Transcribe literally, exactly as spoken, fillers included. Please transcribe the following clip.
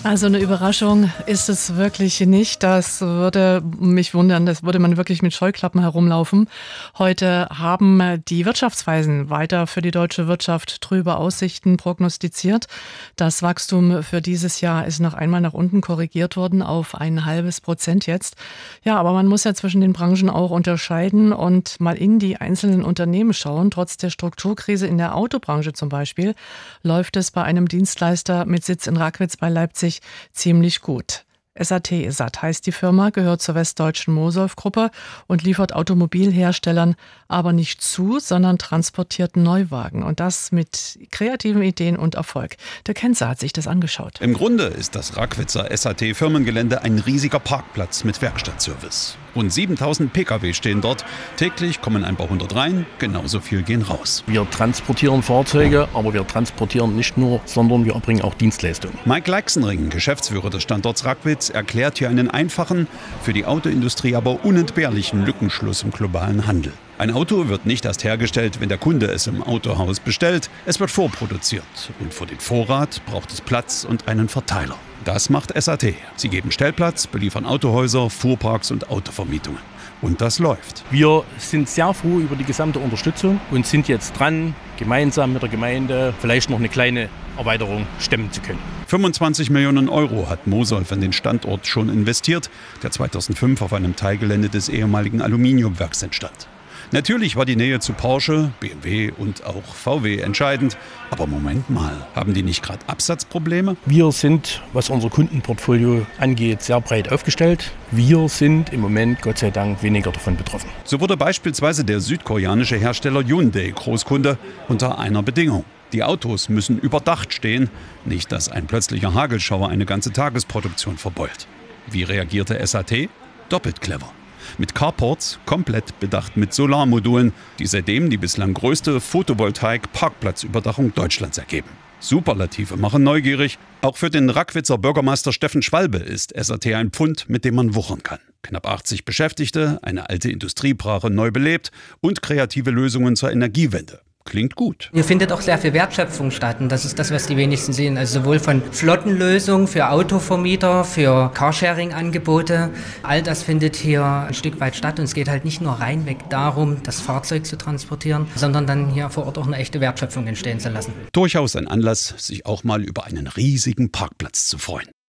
Also eine Überraschung ist es wirklich nicht. Das würde mich wundern, das würde man wirklich mit Scheuklappen herumlaufen. Heute haben die Wirtschaftsweisen weiter für die deutsche Wirtschaft trübe Aussichten prognostiziert. Das Wachstum für dieses Jahr ist noch einmal nach unten korrigiert worden auf ein halbes Prozent jetzt. Ja, aber man muss ja zwischen den Branchen auch unterscheiden und mal in die einzelnen Unternehmen schauen. Trotz der Strukturkrise in der Autobranche zum Beispiel läuft es bei einem Dienstleister mit Sitz in Rackwitz bei Leipzig ziemlich gut. S A T S A T heißt die Firma, gehört zur westdeutschen Mosolf-Gruppe und liefert Automobilherstellern aber nicht zu, sondern transportiert Neuwagen. Und das mit kreativen Ideen und Erfolg. Der Kenzer hat sich das angeschaut. Im Grunde ist das Rackwitzer S A T-Firmengelände ein riesiger Parkplatz mit Werkstattservice. Rund siebentausend Pkw stehen dort. Täglich kommen ein paar hundert rein, genauso viel gehen raus. Wir transportieren Fahrzeuge, aber wir transportieren nicht nur, sondern wir erbringen auch Dienstleistungen. Mike Leixenring, Geschäftsführer des Standorts Rackwitz, erklärt hier einen einfachen, für die Autoindustrie aber unentbehrlichen Lückenschluss im globalen Handel. Ein Auto wird nicht erst hergestellt, wenn der Kunde es im Autohaus bestellt. Es wird vorproduziert. Und für den Vorrat braucht es Platz und einen Verteiler. Das macht S A T. Sie geben Stellplatz, beliefern Autohäuser, Fuhrparks und Autovermietungen. Und das läuft. Wir sind sehr froh über die gesamte Unterstützung und sind jetzt dran, gemeinsam mit der Gemeinde vielleicht noch eine kleine Erweiterung stemmen zu können. fünfundzwanzig Millionen Euro hat Mosolf in den Standort schon investiert, der zweitausendfünf auf einem Teilgelände des ehemaligen Aluminiumwerks entstand. Natürlich war die Nähe zu Porsche, B M W und auch V W entscheidend. Aber Moment mal, haben die nicht gerade Absatzprobleme? Wir sind, was unser Kundenportfolio angeht, sehr breit aufgestellt. Wir sind im Moment, Gott sei Dank, weniger davon betroffen. So wurde beispielsweise der südkoreanische Hersteller Hyundai Großkunde unter einer Bedingung. Die Autos müssen überdacht stehen, nicht dass ein plötzlicher Hagelschauer eine ganze Tagesproduktion verbeult. Wie reagierte S A T? Doppelt clever. Mit Carports komplett bedacht mit Solarmodulen, die seitdem die bislang größte Photovoltaik-Parkplatzüberdachung Deutschlands ergeben. Superlative machen neugierig. Auch für den Rackwitzer Bürgermeister Steffen Schwalbe ist S A T ein Pfund, mit dem man wuchern kann. Knapp achtzig Beschäftigte, eine alte Industriebrache neu belebt und kreative Lösungen zur Energiewende. Klingt gut. Hier findet auch sehr viel Wertschöpfung statt und das ist das, was die wenigsten sehen. Also sowohl von Flottenlösungen für Autovermieter, für Carsharing-Angebote. All das findet hier ein Stück weit statt und es geht halt nicht nur reinweg darum, das Fahrzeug zu transportieren, sondern dann hier vor Ort auch eine echte Wertschöpfung entstehen zu lassen. Durchaus ein Anlass, sich auch mal über einen riesigen Parkplatz zu freuen.